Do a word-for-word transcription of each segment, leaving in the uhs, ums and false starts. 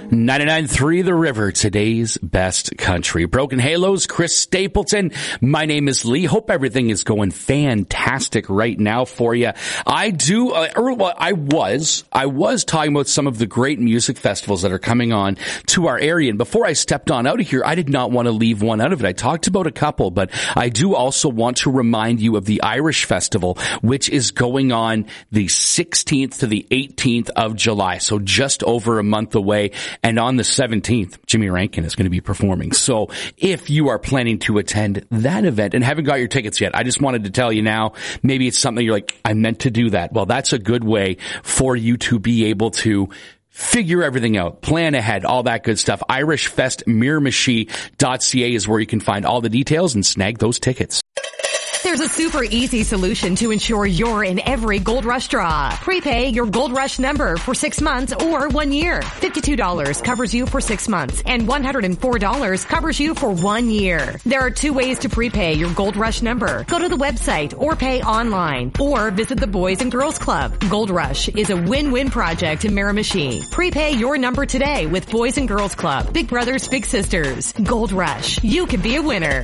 ninety-nine point three The River, today's best country. Broken Halos, Chris Stapleton. My name is Lee. Hope everything is going fantastic right now for you. I do, uh, or, well, I was, I was talking about some of the great music festivals that are coming on to our area. And before I stepped on out of here, I did not want to leave one out of it. I talked about a couple, but I do also want to remind you of the Irish Festival, which is going on the sixteenth to the eighteenth of July. So just over a month away. And on the seventeenth, Jimmy Rankin is going to be performing. So if you are planning to attend that event and haven't got your tickets yet, I just wanted to tell you now, maybe it's something you're like, I meant to do that. Well, that's a good way for you to be able to figure everything out, plan ahead, all that good stuff. Irish Fest Miramichi dot c a is where you can find all the details and snag those tickets. There's a super easy solution to ensure you're in every Gold Rush draw. Prepay your Gold Rush number for six months or one year. fifty-two dollars covers you for six months and one hundred four dollars covers you for one year. There are two ways to prepay your Gold Rush number. Go to the website or pay online or visit the Boys and Girls Club. Gold Rush is a win-win project in Miramichi. Prepay your number today with Boys and Girls Club. Big Brothers, Big Sisters. Gold Rush. You can be a winner.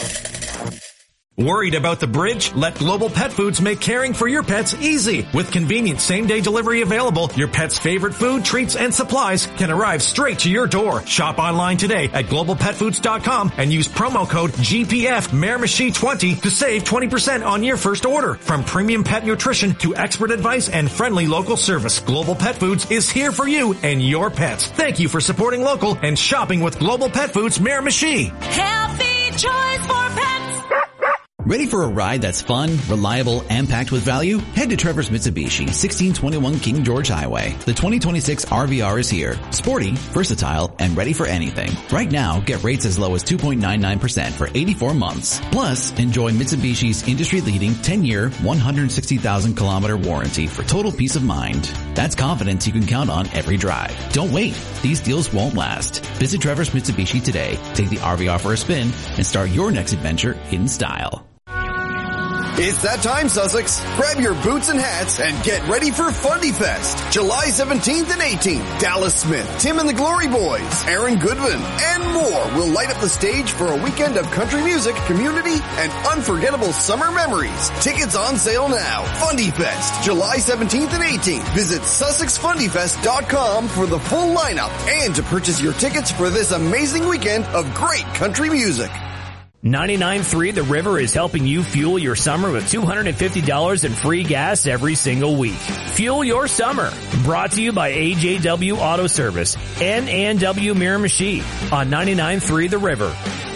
Worried about the bridge? Let Global Pet Foods make caring for your pets easy. With convenient same-day delivery available, your pet's favorite food, treats, and supplies can arrive straight to your door. Shop online today at global pet foods dot com and use promo code G P F Miramichi twenty to save twenty percent on your first order. From premium pet nutrition to expert advice and friendly local service, Global Pet Foods is here for you and your pets. Thank you for supporting local and shopping with Global Pet Foods Miramichi. Healthy choice for pets. Ready for a ride that's fun, reliable, and packed with value? Head to Trevor's Mitsubishi, sixteen twenty-one King George Highway. The twenty twenty-six R V R is here. Sporty, versatile, and ready for anything. Right now, get rates as low as two point nine nine percent for eighty-four months. Plus, enjoy Mitsubishi's industry-leading ten-year, one hundred sixty thousand kilometer warranty for total peace of mind. That's confidence you can count on every drive. Don't wait. These deals won't last. Visit Trevor's Mitsubishi today, take the R V R for a spin, and start your next adventure in style. It's that time, Sussex. Grab your boots and hats and get ready for Fundy Fest. July seventeenth and eighteenth. Dallas Smith, Tim and the Glory Boys, Aaron Goodwin, and more will light up the stage for a weekend of country music, community, and unforgettable summer memories. Tickets on sale now. Fundy Fest, July seventeenth and eighteenth. Visit sussex fundy fest dot com for the full lineup and to purchase your tickets for this amazing weekend of great country music. ninety-nine point three The River is helping you fuel your summer with two hundred fifty dollars in free gas every single week. Fuel your summer. Brought to you by A J W Auto Service and A and W Miramichi on ninety-nine point three The River.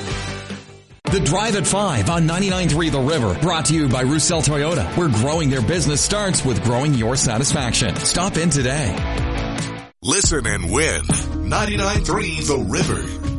The Drive at five on ninety-nine point three The River. Brought to you by Roussel Toyota, where growing their business starts with growing your satisfaction. Stop in today. Listen and win. ninety-nine point three The River.